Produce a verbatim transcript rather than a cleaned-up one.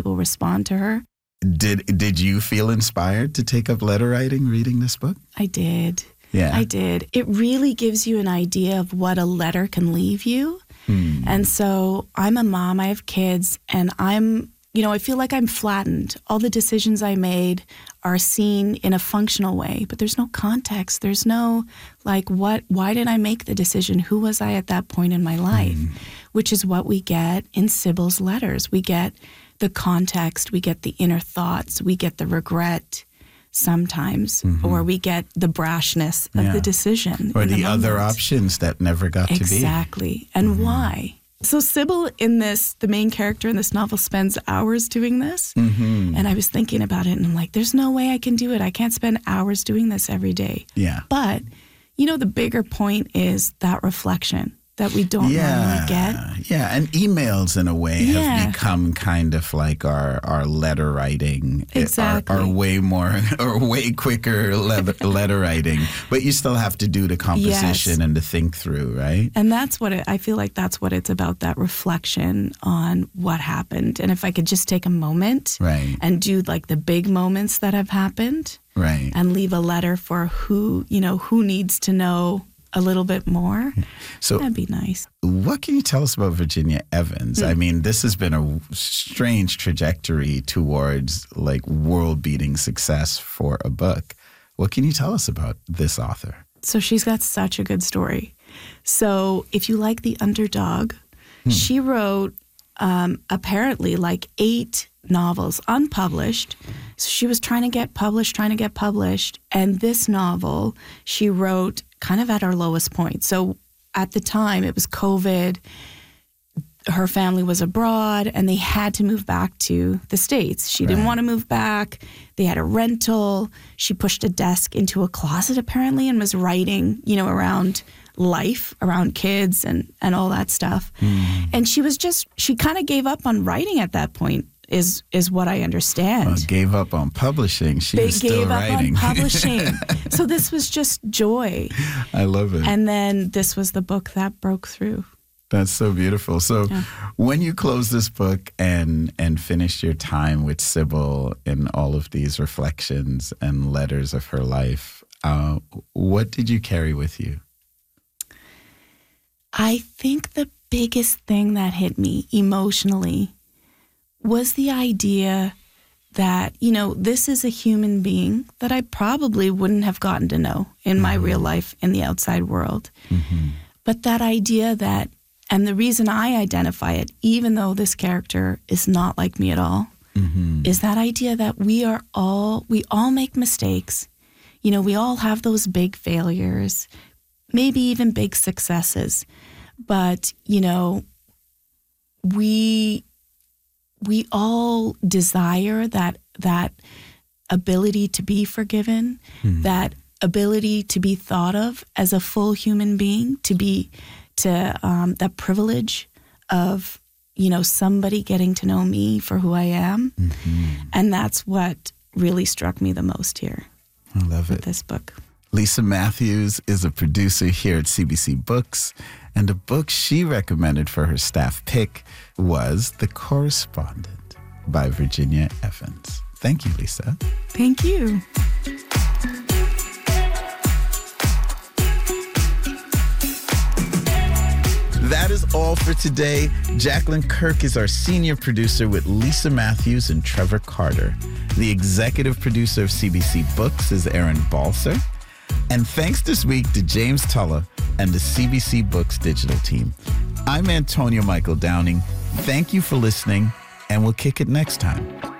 people respond to her. Did did you feel inspired to take up letter writing reading this book? I did. Yeah. I did. It really gives you an idea of what a letter can leave you. Hmm. And so I'm a mom, I have kids, and I'm, you know, I feel like I'm flattened. All the decisions I made are seen in a functional way, but there's no context. There's no, like, what, why did I make the decision? Who was I at that point in my life? Hmm. Which is what we get in Sybil's letters. We get the context, we get the inner thoughts, we get the regret sometimes, mm-hmm. or we get the brashness of yeah. the decision. Or the, the other options that never got exactly. to be. Exactly. And mm-hmm. why? So Sybil in this, the main character in this novel, spends hours doing this. Mm-hmm. And I was thinking about it and I'm like, there's no way I can do it. I can't spend hours doing this every day. Yeah. But, you know, the bigger point is that reflection that we don't yeah, normally get. Yeah, and emails in a way yeah. have become kind of like our, our letter writing. Exactly. Our, our way more, or way quicker letter, letter writing. But you still have to do the composition yes. and to think through, right? And that's what it, I feel like that's what it's about, that reflection on what happened. And if I could just take a moment right. and do like the big moments that have happened. Right. And leave a letter for who, you know, who needs to know a little bit more. So that'd be nice. What can you tell us about Virginia Evans? Mm. I mean, this has been a strange trajectory towards like world-beating success for a book. What can you tell us about this author? So she's got such a good story. So if you like The Underdog, hmm. she wrote um, apparently like eight novels unpublished. So she was trying to get published, trying to get published. And this novel she wrote kind of at her lowest point. So at the time, it was COVID. Her family was abroad, and they had to move back to the States. She right. didn't want to move back. They had a rental. She pushed a desk into a closet, apparently, and was writing, you know, around life, around kids, and, and all that stuff. Mm. And she was just, she kind of gave up on writing at that point. Is is what I understand. Well, gave up on publishing. She they was still gave writing. up on publishing. So this was just joy. I love it. And then this was the book that broke through. That's so beautiful. So yeah. when you closed this book and and finished your time with Sybil in all of these reflections and letters of her life, uh, what did you carry with you? I think the biggest thing that hit me emotionally was the idea that, you know, this is a human being that I probably wouldn't have gotten to know in mm-hmm. my real life in the outside world. Mm-hmm. But that idea that, and the reason I identify it, even though this character is not like me at all, mm-hmm. is that idea that we are all, we all make mistakes. You know, we all have those big failures, maybe even big successes. But, you know, we... we all desire that that ability to be forgiven, mm. that ability to be thought of as a full human being, to be to um, that privilege of, you know, somebody getting to know me for who I am. Mm-hmm. And that's what really struck me the most here. I love with it. This book. Lisa Matthews is a producer here at C B C Books, and the book she recommended for her staff pick was The Correspondent by Virginia Evans. Thank you, Lisa. Thank you. That is all for today. Jacqueline Kirk is our senior producer with Lisa Matthews and Trevor Carter. The executive producer of C B C Books is Aaron Balser. And thanks this week to James Tulla and the C B C Books digital team. I'm Antonio Michael Downing. Thank you for listening, and we'll kick it next time.